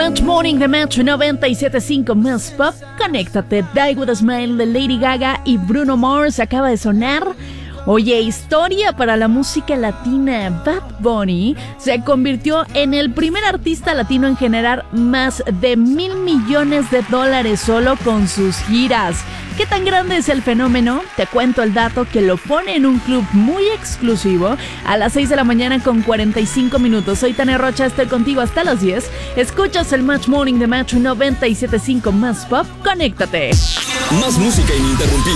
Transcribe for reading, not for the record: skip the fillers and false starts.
Match Morning de Match 97.5 Más Pop. Conéctate. Die With A Smile de Lady Gaga y Bruno Mars acaba de sonar. Oye, historia para la música latina. Bad Bunny se convirtió en el primer artista latino en generar más de $1,000 millones solo con sus giras. ¿Qué tan grande es el fenómeno? Te cuento el dato que lo pone en un club muy exclusivo a las 6 de la mañana con 45 minutos. Soy Tania Rocha, estoy contigo hasta las 10. Escuchas el Match Morning de Match 97.5 Más Pop. Conéctate. Más música ininterrumpida.